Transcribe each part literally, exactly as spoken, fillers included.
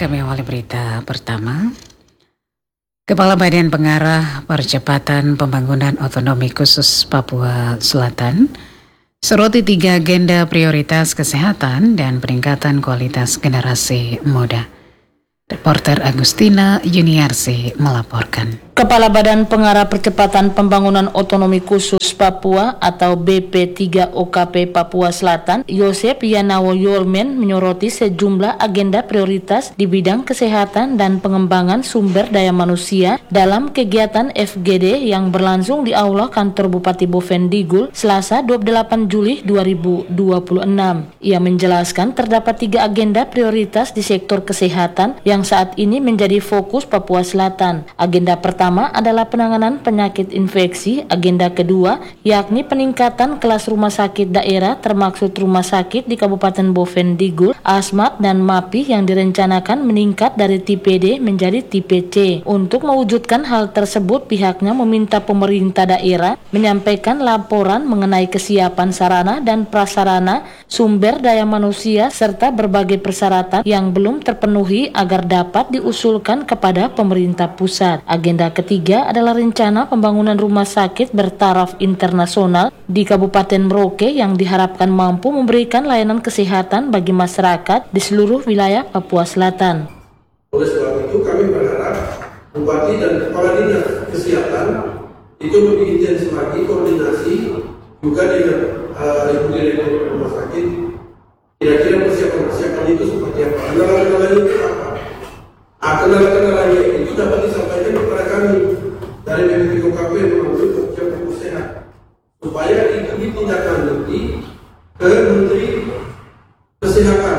kami awali berita pertama. Kepala Badan Pengarah Percepatan Pembangunan Otonomi Khusus Papua Selatan soroti tiga agenda prioritas kesehatan dan peningkatan kualitas generasi muda. Reporter Agustina Yuniarsi melaporkan. Kepala Badan Pengarah Percepatan Pembangunan Otonomi Khusus Papua atau B P tiga O K P Papua Selatan, Yosep Yanawo Yolmen menyoroti sejumlah agenda prioritas di bidang kesehatan dan pengembangan sumber daya manusia dalam kegiatan F G D yang berlangsung di Aula Kantor Bupati Boven Digul Selasa dua puluh delapan Juli dua ribu dua puluh enam. Ia menjelaskan terdapat tiga agenda prioritas di sektor kesehatan yang saat ini menjadi fokus Papua Selatan. Agenda pertama adalah penanganan penyakit infeksi, agenda kedua yakni peningkatan kelas rumah sakit daerah termaksud rumah sakit di Kabupaten Boven Digul, Asmat dan Mapi yang direncanakan meningkat dari tipe D menjadi tipe C. Untuk mewujudkan hal tersebut, pihaknya meminta pemerintah daerah menyampaikan laporan mengenai kesiapan sarana dan prasarana, sumber daya manusia serta berbagai persyaratan yang belum terpenuhi agar dapat diusulkan kepada pemerintah pusat. Agenda ketiga adalah rencana pembangunan rumah sakit bertaraf internasional di Kabupaten Merauke yang diharapkan mampu memberikan layanan kesehatan bagi masyarakat di seluruh wilayah Papua Selatan. Oleh sebab itu kami berharap Bupati dan Kepala Dinas Kesehatan itu lebih intens lagi koordinasi juga dengan uh, direktur rumah sakit. Kira-kira persiapan-persiapan itu seperti apa? Kendala-kendalanya itu apa? Ah, kendala-kendalanya itu dapat disampaikan kepada kami dari B P tiga O K P yang mengambil kebijakan sehat supaya itu ditindaklanjuti ke Menteri Kesehatan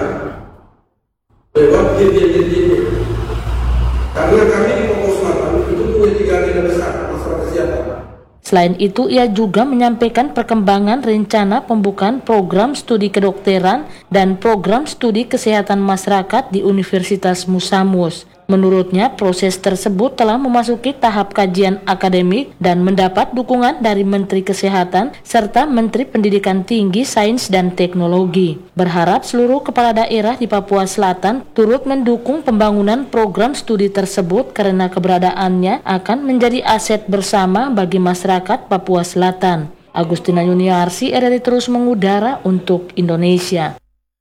lewat dirjen-dirjennya. Karena kami di Papua Selatan itu punya tiga agenda besar masalah kesehatan. Selain itu, ia juga menyampaikan perkembangan rencana pembukaan program studi kedokteran dan program studi kesehatan masyarakat di Universitas Musamus. Menurutnya, proses tersebut telah memasuki tahap kajian akademik dan mendapat dukungan dari Menteri Kesehatan serta Menteri Pendidikan Tinggi, Sains dan Teknologi. Berharap seluruh kepala daerah di Papua Selatan turut mendukung pembangunan program studi tersebut karena keberadaannya akan menjadi aset bersama bagi masyarakat Papua Selatan. Agustina Yuniarsi, R R I terus mengudara untuk Indonesia.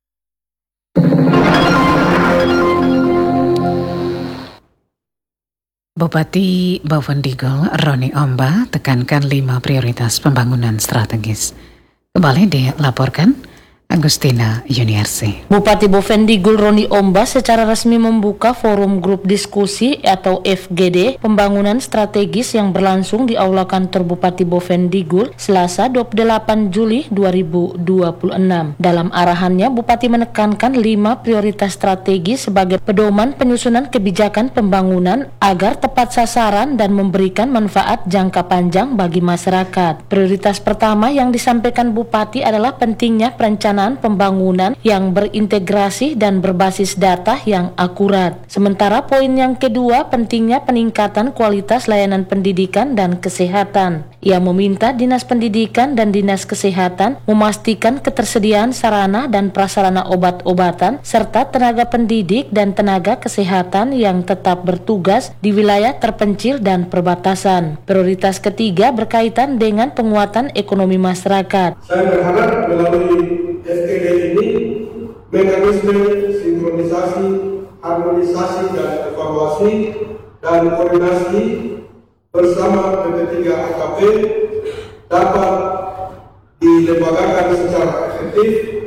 Bupati Boven Digul, Roni Omba, tekankan lima prioritas pembangunan strategis. Kembali dilaporkan Agustina Yuniarsi. Bupati Boven Digul Roni Omba secara resmi membuka forum grup diskusi atau F G D pembangunan strategis yang berlangsung di Aula Kantor Bupati Boven Digul Selasa dua puluh delapan Juli dua ribu dua puluh enam. Dalam arahannya, Bupati menekankan lima prioritas strategis sebagai pedoman penyusunan kebijakan pembangunan agar tepat sasaran dan memberikan manfaat jangka panjang bagi masyarakat. Prioritas pertama yang disampaikan Bupati adalah pentingnya perencanaan pembangunan yang berintegrasi dan berbasis data yang akurat. Sementara poin yang kedua, pentingnya peningkatan kualitas layanan pendidikan dan kesehatan. Ia meminta Dinas Pendidikan dan Dinas Kesehatan memastikan ketersediaan sarana dan prasarana obat-obatan serta tenaga pendidik dan tenaga kesehatan yang tetap bertugas di wilayah terpencil dan perbatasan. Prioritas ketiga berkaitan dengan penguatan ekonomi masyarakat. Saya berharap melalui F G D ini mekanisme sinkronisasi, harmonisasi dan evaluasi dan koordinasi bersama B P tiga O K P dapat dilembagakan secara efektif.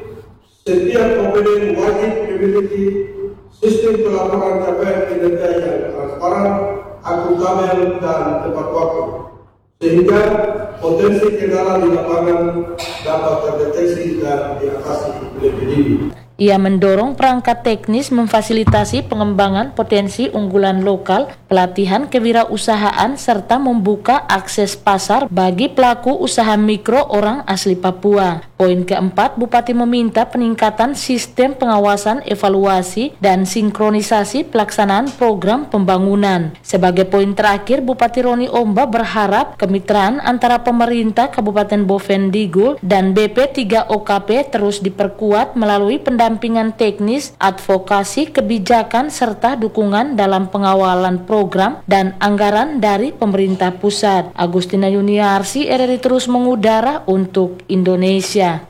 Setiap komponen wajib memiliki sistem pelaporan capaian kinerja yang transparan, akuntabel dan tepat waktu, sehingga potensi kendala di lapangan dapat terdeteksi dan diatasi lebih dini. Ia mendorong perangkat teknis memfasilitasi pengembangan potensi unggulan lokal, pelatihan kewirausahaan, serta membuka akses pasar bagi pelaku usaha mikro orang asli Papua. Poin keempat, Bupati meminta peningkatan sistem pengawasan, evaluasi, dan sinkronisasi pelaksanaan program pembangunan. Sebagai poin terakhir, Bupati Roni Omba berharap kemitraan antara pemerintah Kabupaten Boven Digul dan B P tiga O K P terus diperkuat melalui pendampingan pendampingan teknis, advokasi kebijakan serta dukungan dalam pengawalan program dan anggaran dari pemerintah pusat. Agustina Yuniarsi, R R I terus mengudara untuk Indonesia.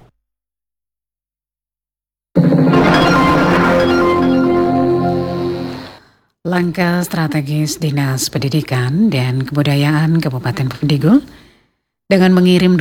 Langkah strategis Dinas Pendidikan dan Kebudayaan Kabupaten Bovendigul dengan mengirim